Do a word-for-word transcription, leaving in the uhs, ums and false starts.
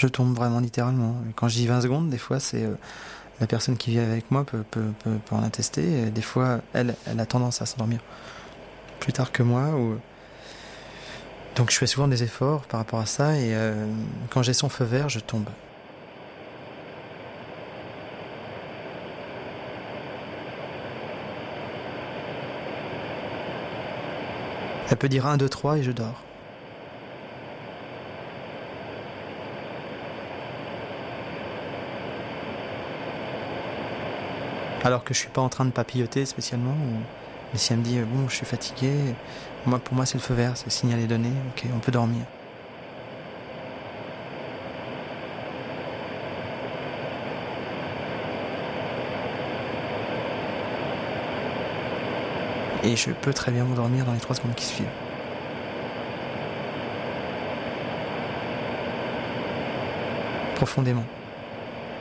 Je tombe vraiment littéralement. Quand je dis vingt secondes, des fois, c'est euh, la personne qui vit avec moi peut, peut, peut, peut en attester. Et des fois, elle, elle a tendance à s'endormir plus tard que moi. Ou... Donc je fais souvent des efforts par rapport à ça. Et euh, quand j'ai son feu vert, je tombe. Elle peut dire un, deux, trois et je dors. Alors que je suis pas en train de papilloter spécialement. Ou... Mais si elle me dit euh, bon, je suis fatigué, moi, pour moi c'est le feu vert, c'est le signal est donné, ok, on peut dormir. Et je peux très bien m'endormir dans les trois secondes qui suivent. Profondément.